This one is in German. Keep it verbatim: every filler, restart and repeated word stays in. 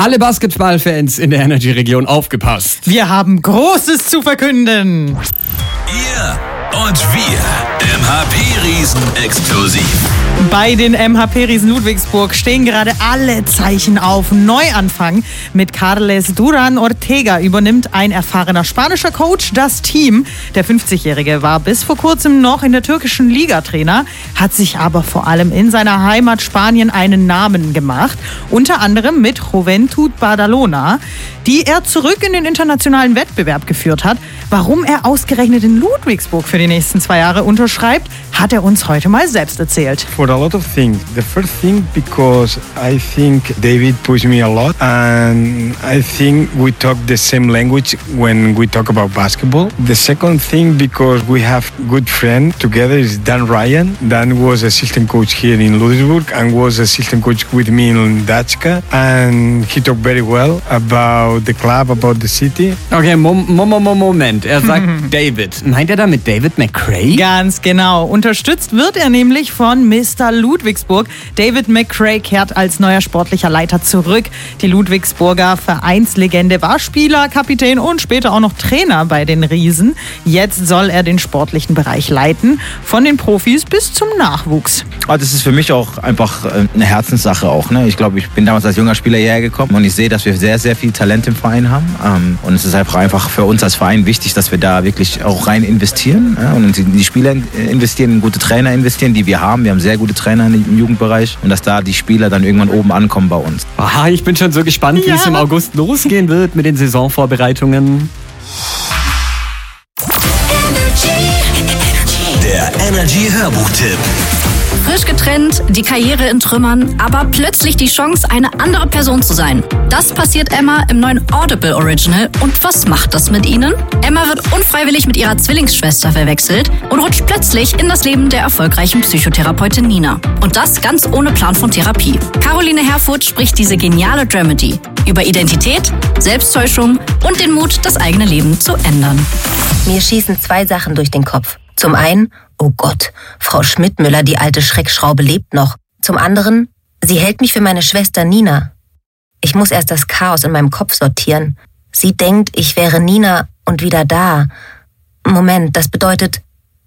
Alle Basketballfans in der Energy-Region aufgepasst. Wir haben Großes zu verkünden. Ihr und wir, M H P-Riesen exklusiv. Bei den M H P-Riesen Ludwigsburg stehen gerade alle Zeichen auf Neuanfang. Mit Carles Duran Ortega übernimmt ein erfahrener spanischer Coach das Team. Der fünfzigjährige war bis vor kurzem noch in der türkischen Liga Trainer, hat sich aber vor allem in seiner Heimat Spanien einen Namen gemacht. Unter anderem mit Juventud Badalona, die er zurück in den internationalen Wettbewerb geführt hat. Warum er ausgerechnet in Ludwigsburg für die nächsten zwei Jahre unterschreibt, hat er uns heute mal selbst erzählt. For a lot of things. The first thing, because I think David pushed me a lot, and I think we talk the same language when we talk about basketball. The second thing, because we have good friend together, is Dan Ryan. Dan was assistant coach here in Ludwigsburg and was assistant coach with me in Dachka, and he talked very well about the club, about the city. Okay, Mom- Mom- Mom- Moment. Er sagt David. Meint er damit David McRae? Ganz genau. Unterstützt wird er nämlich von Mister Ludwigsburg. David McRae kehrt als neuer sportlicher Leiter zurück. Die Ludwigsburger Vereinslegende war Spieler, Kapitän und später auch noch Trainer bei den Riesen. Jetzt soll er den sportlichen Bereich leiten, von den Profis bis zum Nachwuchs. Das ist für mich auch einfach eine Herzenssache auch. Ne? Ich glaube, ich bin damals als junger Spieler hierher gekommen und ich sehe, dass wir sehr, sehr viel Talent im Verein haben. Und es ist einfach, einfach für uns als Verein wichtig, dass wir da wirklich auch rein investieren. Und in die Spieler investieren, in gute Trainer investieren, die wir haben. Wir haben sehr gute Trainer im Jugendbereich. Und dass da die Spieler dann irgendwann oben ankommen bei uns. Aha, ich bin schon so gespannt, wie Ja. es im August losgehen wird mit den Saisonvorbereitungen. Der Energy-Hörbuch-Tipp. Frisch getrennt, die Karriere in Trümmern, aber plötzlich die Chance, eine andere Person zu sein. Das passiert Emma im neuen Audible Original. Und was macht das mit ihnen? Emma wird unfreiwillig mit ihrer Zwillingsschwester verwechselt und rutscht plötzlich in das Leben der erfolgreichen Psychotherapeutin Nina. Und das ganz ohne Plan von Therapie. Caroline Herfurth spricht diese geniale Dramedy über Identität, Selbsttäuschung und den Mut, das eigene Leben zu ändern. Mir schießen zwei Sachen durch den Kopf. Zum einen, oh Gott, Frau Schmidtmüller, die alte Schreckschraube lebt noch. Zum anderen, sie hält mich für meine Schwester Nina. Ich muss erst das Chaos in meinem Kopf sortieren. Sie denkt, ich wäre Nina und wieder da. Moment, das bedeutet,